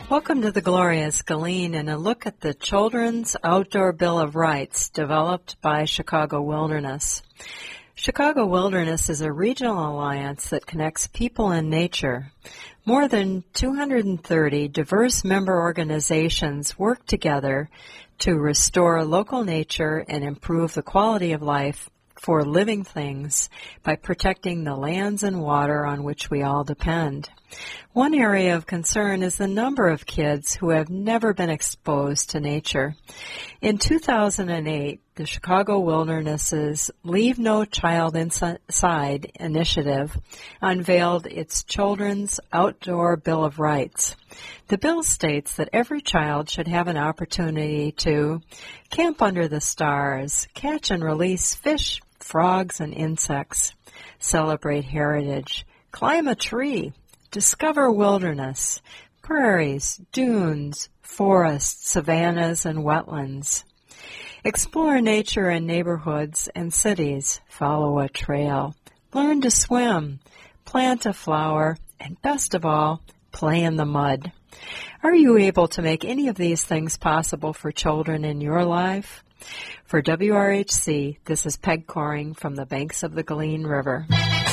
Welcome to the Glorious Galen and a look at the Children's Outdoor Bill of Rights developed by Chicago Wilderness. Chicago Wilderness is a regional alliance that connects people and nature. More than 230 diverse member organizations work together to restore local nature and improve the quality of life for living things by protecting the lands and water on which we all depend. One area of concern is the number of kids who have never been exposed to nature. In 2008, the Chicago Wilderness's Leave No Child Inside initiative unveiled its Children's Outdoor Bill of Rights. The bill states that every child should have an opportunity to camp under the stars, catch and release fish, frogs, and insects, celebrate heritage, climb a tree, discover wilderness, prairies, dunes, forests, savannas, and wetlands. Explore nature in neighborhoods and cities, follow a trail, learn to swim, plant a flower, and best of all, play in the mud. Are you able to make any of these things possible for children in your life? For WRHC, this is Peg Coring from the banks of the Galen River.